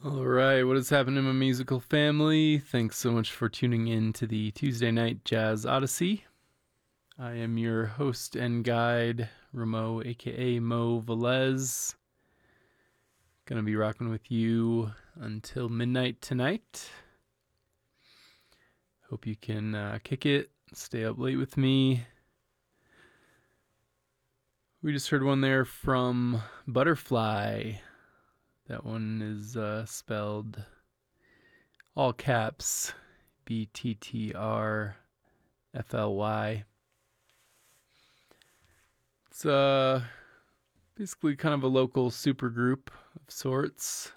All right, what is happening, my musical family? Thanks so much for tuning in to the Tuesday Night Jazz Odyssey. I am your host and guide, Ramo, aka Mo Velez. Gonna be rocking with you until midnight tonight. Hope you can kick it, stay up late with me. We just heard one there from Butterfly. That one is spelled all caps, BTTRFLY. It's basically kind of a local supergroup of sorts.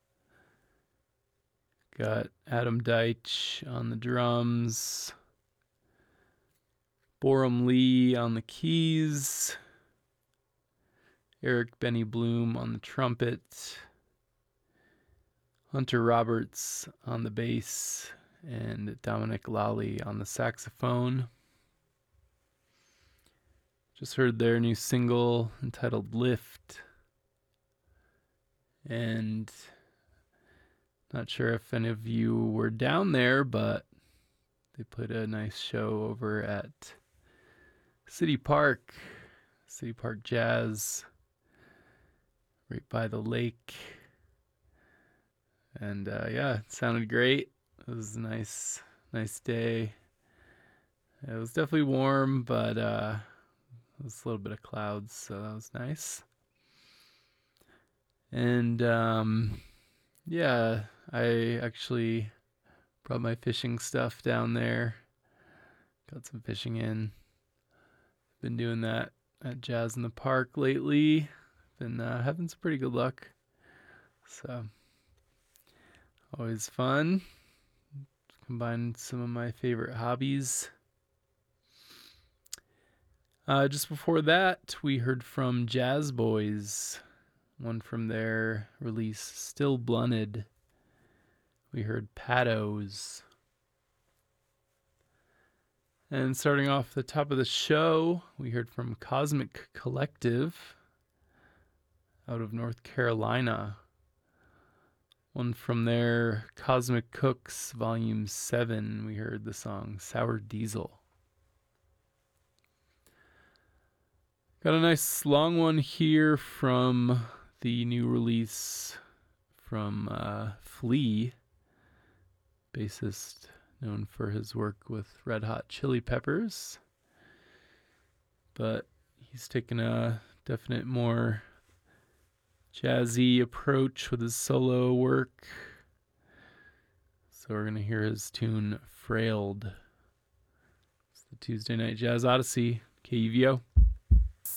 Got Adam Deitch on the drums, Borum Lee on the keys, Eric Benny Bloom on the trumpet, Hunter Roberts on the bass, and Dominic Lally on the saxophone. Just heard their new single entitled Lift. And not sure if any of you were down there, but they put a nice show over at City Park Jazz, right by the lake. And yeah, it sounded great. It was a nice day. It was definitely warm, but it was a little bit of clouds, so that was nice. And yeah, I actually brought my fishing stuff down there. Got some fishing in. Been doing that at Jazz in the Park lately. Been having some pretty good luck. So always fun. Combine some of my favorite hobbies. Just before that, we heard from Jazz Boys, one from their release Still Blunted. We heard Pados. And starting off the top of the show, we heard from Cosmic Collective out of North Carolina. One from their Cosmic Cooks Volume 7, we heard the song Sour Diesel. Got a nice long one here from the new release from Flea, bassist known for his work with Red Hot Chili Peppers. But he's taken a definite more jazzy approach with his solo work. So we're going to hear his tune Frailed. It's the Tuesday Night Jazz Odyssey, KUVO.